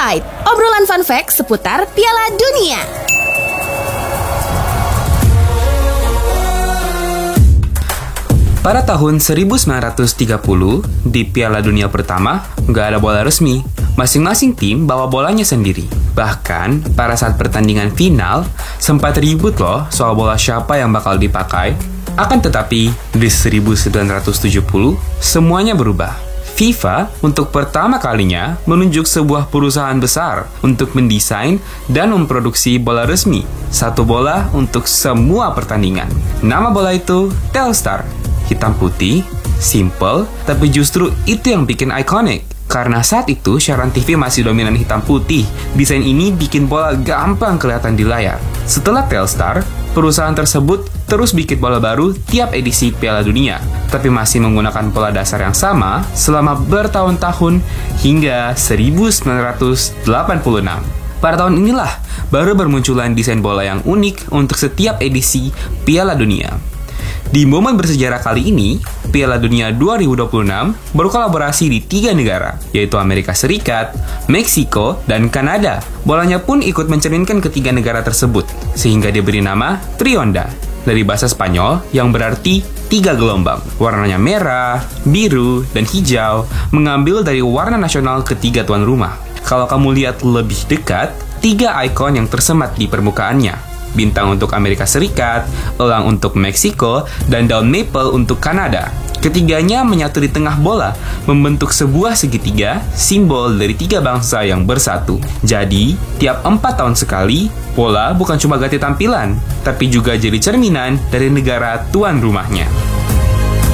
Fight, obrolan fun fact seputar Piala Dunia. Pada tahun 1930, di Piala Dunia pertama, nggak ada bola resmi. Masing-masing tim bawa bolanya sendiri. Bahkan, pada saat pertandingan final, sempat ribut loh soal bola siapa yang bakal dipakai. Akan tetapi, di 1970, semuanya berubah. FIFA untuk pertama kalinya menunjuk sebuah perusahaan besar untuk mendesain dan memproduksi bola resmi. Satu bola untuk semua pertandingan. Nama bola itu Telstar. Hitam putih, simple, tapi justru itu yang bikin ikonik. Karena saat itu siaran TV masih dominan hitam putih, desain ini bikin bola gampang kelihatan di layar. Setelah Telstar, perusahaan tersebut terus bikin bola baru tiap edisi Piala Dunia, tapi masih menggunakan pola dasar yang sama selama bertahun-tahun hingga 1986. Pada tahun inilah baru bermunculan desain bola yang unik untuk setiap edisi Piala Dunia. Di momen bersejarah kali ini, Piala Dunia 2026 berkolaborasi di 3 negara, yaitu Amerika Serikat, Meksiko, dan Kanada. Bolanya pun ikut mencerminkan ketiga negara tersebut, sehingga diberi nama Trionda, dari bahasa Spanyol yang berarti 3 gelombang. Warnanya merah, biru, dan hijau, mengambil dari warna nasional ketiga tuan rumah. Kalau kamu lihat lebih dekat, 3 ikon yang tersemat di permukaannya. Bintang untuk Amerika Serikat, elang untuk Meksiko, dan daun maple untuk Kanada. Ketiganya menyatu di tengah bola, membentuk sebuah segitiga, simbol dari 3 bangsa yang bersatu. Jadi, tiap 4 tahun sekali, bola bukan cuma ganti tampilan, tapi juga jadi cerminan dari negara tuan rumahnya.